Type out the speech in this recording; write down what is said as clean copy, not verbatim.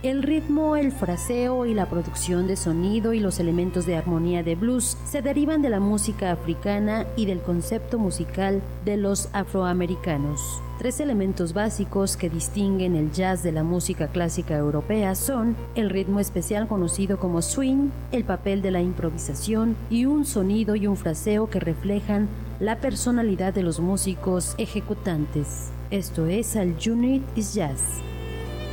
El ritmo, el fraseo y la producción de sonido y los elementos de armonía de blues se derivan de la música africana y del concepto musical de los afroamericanos. Tres elementos básicos que distinguen el jazz de la música clásica europea son el ritmo especial conocido como swing, el papel de la improvisación y un sonido y un fraseo que reflejan la personalidad de los músicos ejecutantes. Esto es All You Need Is Jazz.